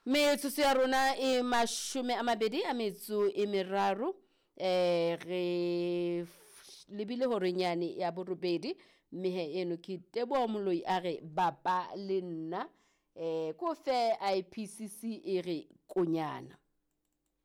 Metsotso ya rona e 23 re lebile hore nyane ya borobedi mme eno ke Teboho Moloi a re bapa le nna ko fe IPCC e re konyana.